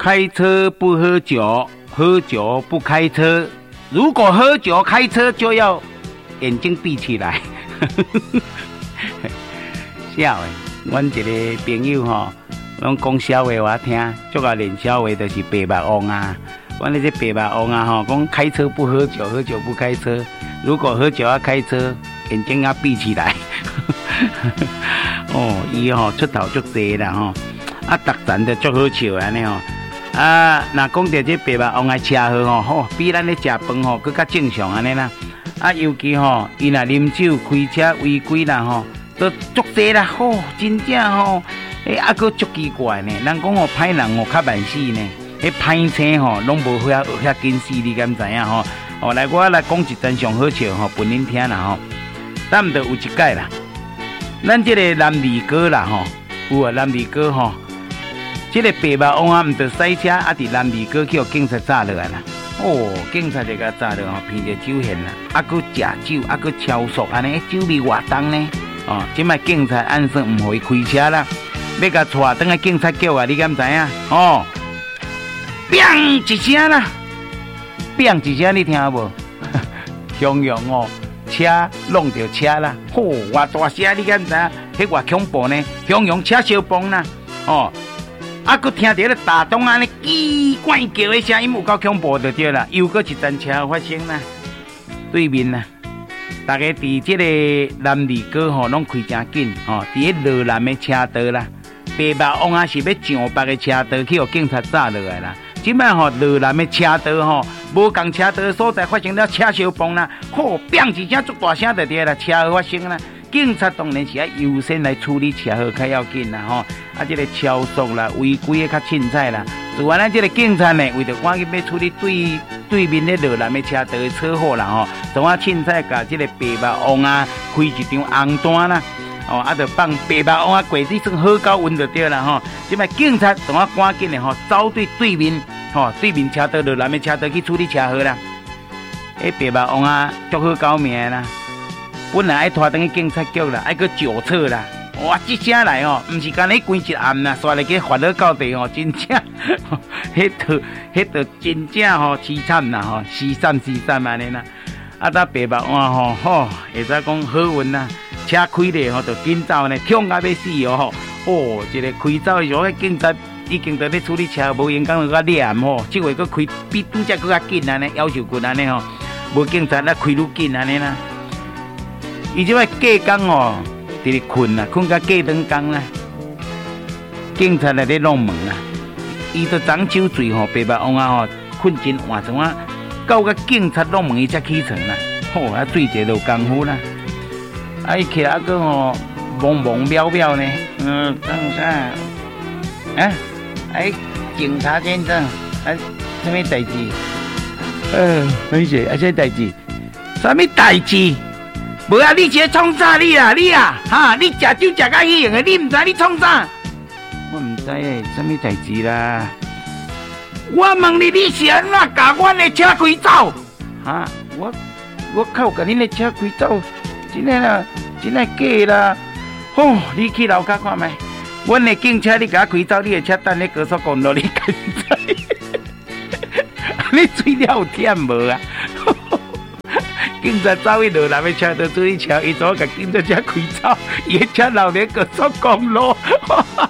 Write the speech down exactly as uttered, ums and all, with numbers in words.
开车不喝酒，喝酒不开车。如果喝酒开车，就要眼睛闭起来。笑诶，阮一个朋友吼，拢讲笑话我听，足个练笑话就是白目王啊。阮那些白目王啊吼，讲开车不喝酒，喝酒不开车。如果喝酒要开车，眼睛要闭起来。哦，伊吼出头足济啦吼，啊，逐站都足好笑安尼吼。啊，若讲到这白目王的车祸吼，吼比咱咧食饭吼更较正常安尼啦。啊，尤其吼，伊若啉酒开车违规啦吼，都足济啦。吼、哦，真正吼，诶，啊个足奇怪呢。人讲吼，歹人吼较慢死呢，迄歹车吼拢无遐遐紧死，你敢知影吼？哦，来我来讲一段上好笑吼，拨恁听啦吼。咱毋着有一届啦，咱这个南二哥啦吼，有啊南二哥吼。这个白目王啊，唔着塞车，啊！伫南二哥去互警察抓落来啦。哦，警察就甲抓落吼，闻着酒现啦，啊，佮食酒，啊，佮超速，安尼酒味偌重呢。哦，即摆警察暗算唔互伊开车啦，要甲带转去警察局啊！你敢知影？哦，砰一声啦，砰一声，你听无？汹涌哦，车弄着车啦，吼、哦，偌大声，你敢知影？迄偌恐怖呢？汹涌车烧崩啦，哦。啊！佮听到咧大东安尼叽怪叫的声音，有够恐怖就对啦。又搁一阵车发生啦，对面啦，大家伫即个南二哥吼，拢开真紧吼，伫迄落南的车道啦，白目王啊是要上北的车道去互警察抓落来啦。即摆吼落南的车道吼，无共车道的所在发生了车烧崩啦，吼，砰一声足大声就对啦，车祸发生啦。警察当然是要优先来处理车祸较要紧啦吼，啊，这个超速啦、违规的较凊彩啦。自然咱这个警察呢，为着赶紧要处理对对面的落南的车道的车祸啦吼，总啊凊彩甲这个白目王啊开一张红单啦，哦，啊，就放白目王啊过这算好高温就对啦吼。即摆警察总啊赶紧的吼，走对对面吼，对面车道落南的车道去处理车祸啦。迄白目王啊，足好搞命啦。本来爱拖登去警察局啦，爱去酒测啦，哇！这声来哦，唔是干你关一暗啦，刷来去罚了到地哦，真正，迄套迄套真正吼凄惨啦吼，死惨死惨安尼啦。啊，搭白目王吼，吼，会使讲好运啦，车开咧吼，就紧走呢，冲到要死哦吼，哦，一个开走的时候，迄警察已经在咧处理车，无影讲个念吼，即回佫开比拄则佫较紧安尼，要求紧安尼吼，无警察咧开愈紧安尼啦。伊即摆假工哦，伫咧困啦，困到假长工啦。警察来咧弄门啦，伊都长酒醉吼，白目王啊吼，困真换怎啊？到个警察弄门伊才起床啦，吼、哦，啊醉者就功夫啦。啊，伊起来个吼，懵懵渺渺呢，嗯，当啥？啊，哎，警察先生，啊，什么代志？呃，没事，啊，什代志？什么代志？无啊！你是创啥你啊？你啊，哈！你食酒食甲喜用的，你唔知你创啥？我唔知诶，什么代志啦？我问你，你是安怎甲阮的车开走？哈！我我靠，甲恁的车开走，真诶啦，真诶假啦？吼！你去楼骹看觅，阮的警车你甲我开走，你的车等咧高速公路，你敢知？你水了有忝无啊？警察走去落南的车道注意车，伊怎甲警察车开走？伊的车留咧高速公路，